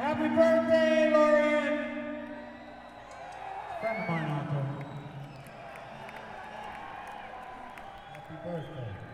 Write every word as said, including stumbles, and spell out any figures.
Happy birthday, Lauren! Friend of mine out there. Happy birthday.